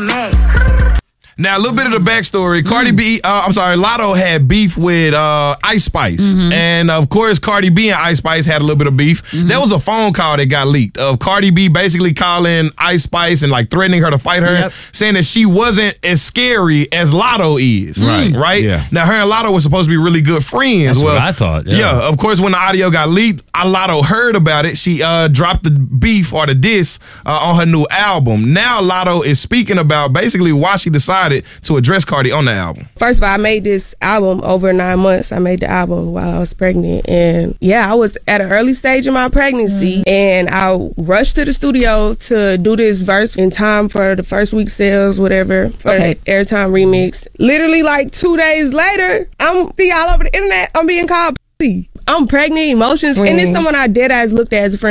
DMX. Now, a little bit of the backstory. Lotto had beef with Ice Spice. And, of course, Cardi B and Ice Spice had a little bit of beef. There was a phone call that got leaked of Cardi B basically calling Ice Spice and, like, threatening her to fight her, saying that she wasn't as scary as Lotto is. Right? Yeah. Now, her and Lotto were supposed to be really good friends. That's what I thought. Yeah, of course, when the audio got leaked, Lotto heard about it. She dropped the beef or the diss on her new album. Now, Lotto is speaking about basically why she decided to address Cardi on the album. First of all, I made this album over 9 months. I made the album while I was pregnant. And yeah, I was at an early stage of my pregnancy. And I rushed to the studio to do this verse in time for the first week sales, whatever, for the Airtime remix. Literally like 2 days later, I'm all over the internet. I'm being called pussy. I'm pregnant, emotions. And it's someone I dead eyes looked at as a friend.